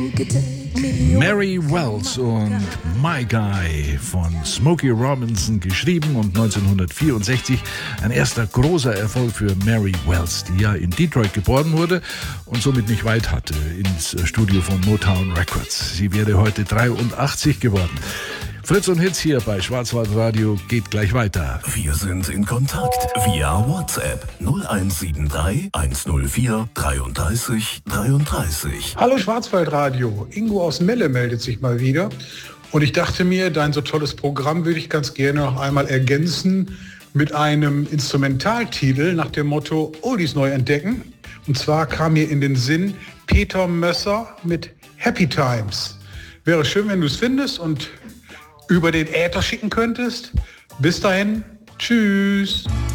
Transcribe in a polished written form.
Mary Wells und My Guy von Smokey Robinson geschrieben und 1964 ein erster großer Erfolg für Mary Wells, die ja in Detroit geboren wurde und somit nicht weit hatte ins Studio von Motown Records. Sie wäre heute 83 geworden. Fritz und Hits hier bei Schwarzwaldradio geht gleich weiter. Wir sind in Kontakt via WhatsApp 0173 104 33 33. Hallo Schwarzwaldradio, Ingo aus Melle meldet sich mal wieder. Und ich dachte mir, dein so tolles Programm würde ich ganz gerne noch einmal ergänzen mit einem Instrumentaltitel nach dem Motto Oldies neu entdecken. Und zwar kam mir in den Sinn Peter Mösser mit Happy Times. Wäre schön, wenn du es findest und über den Äther schicken könntest. Bis dahin, tschüss.